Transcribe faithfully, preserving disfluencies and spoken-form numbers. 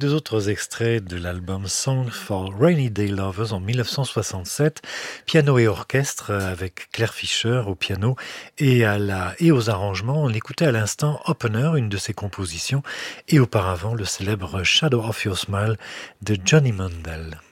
Deux autres extraits de l'album Song for Rainy Day Lovers en mille neuf cent soixante-sept, piano et orchestre avec Claire Fischer au piano et, à la, et aux arrangements. On écoutait à l'instant Opener, une de ses compositions, et auparavant le célèbre Shadow of Your Smile de Johnny Mandel.